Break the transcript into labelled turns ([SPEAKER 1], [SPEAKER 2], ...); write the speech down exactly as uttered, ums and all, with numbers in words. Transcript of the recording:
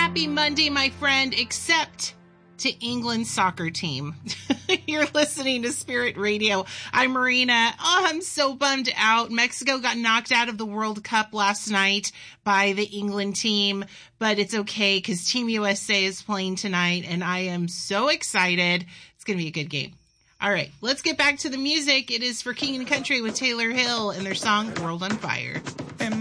[SPEAKER 1] happy Monday, my friend, except to England's soccer team. You're listening to Spirit Radio. I'm Marina. Oh, I'm so bummed out. Mexico got knocked out of the World Cup last night by the England team, but it's okay because Team U S A is playing tonight, and I am so excited. It's going to be a good game. All right, let's get back to the music. It is for King and Country with Taylor Hill and their song World on Fire.